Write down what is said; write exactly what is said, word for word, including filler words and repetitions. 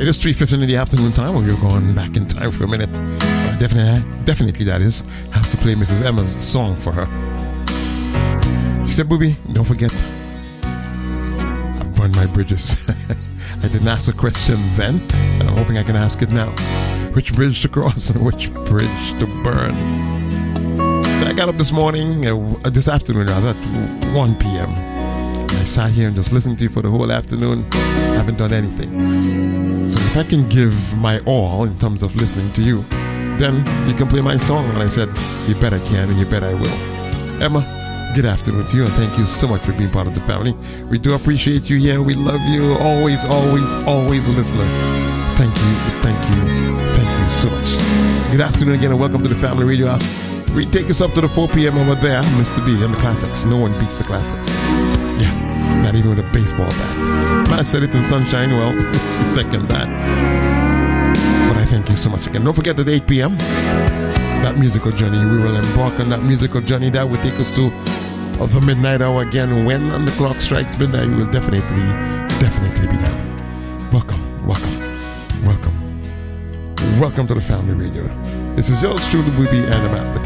It is three fifteen in the afternoon time. We're going back in time for a minute. Uh, definitely, definitely that is. I have to play Missus Emma's song for her. She said, Booby, don't forget, I've burned my bridges. I didn't ask a question then, and I'm hoping I can ask it now. Which bridge to cross and which bridge to burn? So I got up this morning, uh, this afternoon rather, at one p.m. I sat here and just listened to you for the whole afternoon. I haven't done anything. So if I can give my all in terms of listening to you, then you can play my song. And I said, you bet I can and you bet I will. Emma, good afternoon to you, and thank you so much for being part of the family. We do appreciate you here. We love you. Always, always, always a listener. Thank you, thank you, thank you so much. Good afternoon again, and welcome to the Family Radio Hour. We take us up to the four p.m. over there, Mister B and the classics. No one beats the classics. Yeah, not even with a baseball bat. Matt said it in sunshine. Well, she second that. But I thank you so much again. Don't forget that at eight p.m. that musical journey. We will embark on that musical journey that will take us to the midnight hour again. When the clock strikes midnight, we will definitely, definitely be there. Welcome, welcome, welcome, welcome to the Family Radio. This is yours truly, Booby, and I'm at the